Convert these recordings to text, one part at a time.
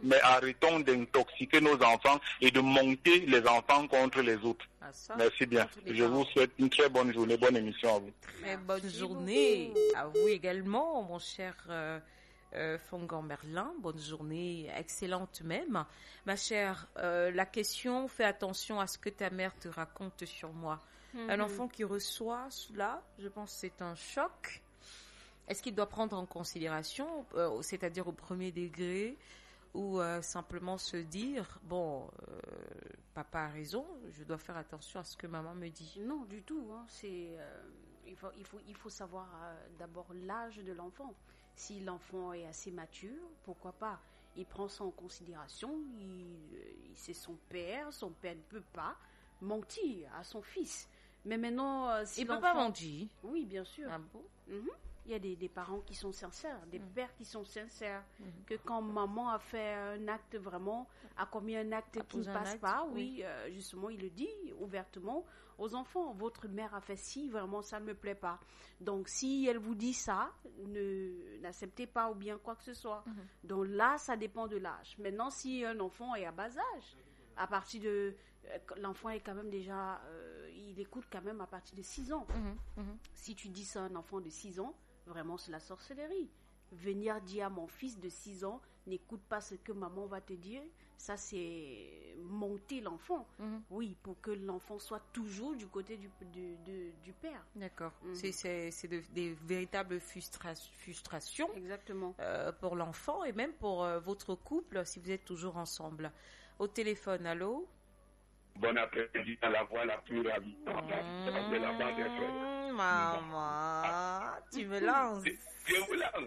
mais arrêtons d'intoxiquer nos enfants et de monter les enfants contre les autres. Merci bien. Je vous souhaite une très bonne journée, bonne émission à vous. Très bonne journée à vous également, mon cher Fongan Merlin. Bonne journée, excellente même. Ma chère, la question, fais attention à ce que ta mère te raconte sur moi. Un enfant qui reçoit cela, je pense que c'est un choc. Est-ce qu'il doit prendre en considération, c'est-à-dire au premier degré, ou simplement se dire, bon, papa a raison, je dois faire attention à ce que maman me dit? Non, du tout. Hein. Il faut savoir d'abord l'âge de l'enfant. Si l'enfant est assez mature, pourquoi pas? Il prend ça en considération, c'est son père ne peut pas mentir à son fils. Mais maintenant, si il ne peut pas mentir? Oui, bien sûr. Ah bon? Il y a des parents qui sont sincères, des pères qui sont sincères, que quand maman a fait un acte vraiment, a commis un acte qui ne passe pas, justement, il le dit ouvertement aux enfants. Votre mère a fait ci, vraiment, ça ne me plaît pas. Donc, si elle vous dit ça, n'acceptez pas ou bien quoi que ce soit. Donc là, ça dépend de l'âge. Maintenant, si un enfant est à bas âge, à partir de... L'enfant est quand même déjà... il écoute quand même à partir de 6 ans. Si tu dis ça à un enfant de 6 ans, vraiment c'est la sorcellerie. Venir dire à mon fils de 6 ans, n'écoute pas ce que maman va te dire, ça c'est monter l'enfant. Oui, pour que l'enfant soit toujours du côté du père. D'accord. C'est des véritables frustrations. Exactement. Pour l'enfant et même pour votre couple, si vous êtes toujours ensemble. Au téléphone, allô? Bon après-midi à la voix la plus ravissante de la bande des frères. Maman, tu me lances. Je vous lance.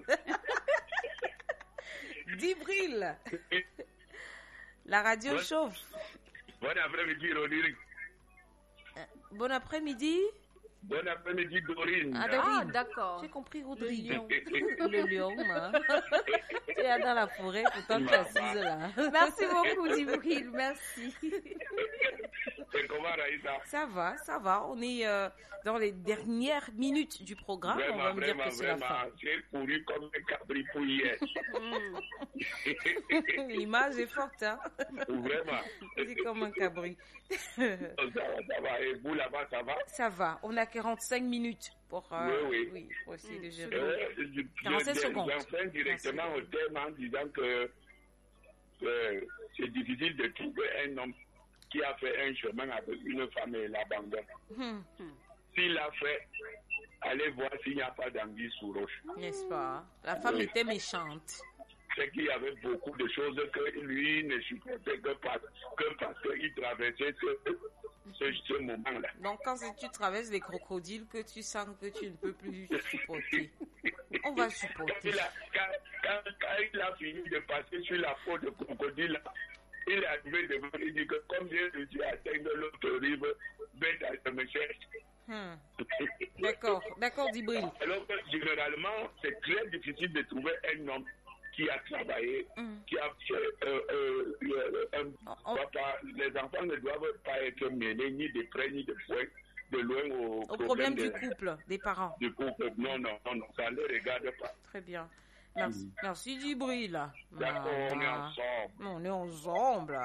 Djibril, la radio chauffe. Bon après-midi, Rodrigue. Bon après-midi. Bon après-midi, Dorine. Ah, d'accord. J'ai compris, Rodrigue. Le lion. Tu es dans la forêt, pourtant tu es assise là. Merci beaucoup, Djibril. Merci. C'est comment, Raïssa? Ça va. On est dans les dernières minutes du programme. Vraiment, on va me dire que c'est la fin. J'ai couru comme un cabri pour hier. L'image est forte, hein? Vraiment. C'est comme un cabri. Ça va. Et vous, là-bas, ça va? Ça va. On a 45 minutes pour essayer de gérer. 45 secondes. J'enchaîne directement au thème en disant que c'est difficile de trouver un homme qui a fait un chemin avec une femme et l'abandonne. S'il a fait, allez voir s'il n'y a pas d'anguille sous roche. N'est-ce pas? La femme était méchante. C'est qu'il y avait beaucoup de choses que lui ne supportait que parce qu'il traversait ce moment-là. Donc quand tu traverses les crocodiles, que tu sens que tu ne peux plus supporter, on va supporter. Quand il a fini de passer sur la peau de crocodile, il est arrivé devant, il dit que comme je suis atteint de l'autre rive, bête à me chercher. D'accord, Djibril. Alors que généralement, c'est très difficile de trouver un homme qui a travaillé, qui a fait papa. Les enfants ne doivent pas être mêlés ni de près ni de loin, de loin au problème du couple, des parents. Du couple, non, ça ne les regarde pas. Très bien. Merci Djibril. D'accord, on est ensemble. On est ensemble.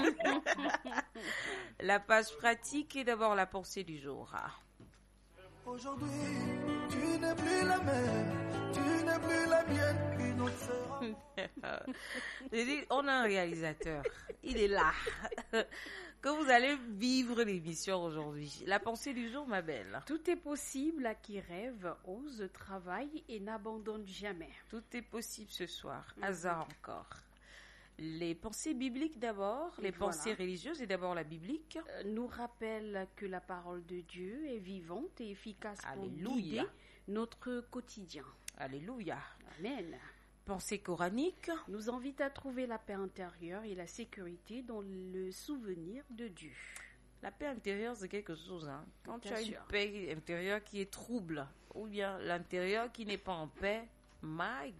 La page pratique est d'abord la pensée du jour. Aujourd'hui, tu n'es plus la même, tu n'es plus la mienne, une autre sera. J'ai dit, on a un réalisateur, il est là. Que vous allez vivre l'émission aujourd'hui. La pensée du jour, ma belle. Tout est possible à qui rêve, ose, travaille et n'abandonne jamais. Tout est possible ce soir. Hasard encore. Les pensées bibliques d'abord, les pensées religieuses et d'abord la biblique. Nous rappellent que la parole de Dieu est vivante et efficace pour Alléluia. guider notre quotidien. Alléluia. Amen. Pensée coranique nous invite à trouver la paix intérieure et la sécurité dans le souvenir de Dieu. La paix intérieure, c'est quelque chose. Hein. Quand Bien tu as sûr. une paix intérieure qui est trouble, ou bien l'intérieur qui n'est pas en paix, my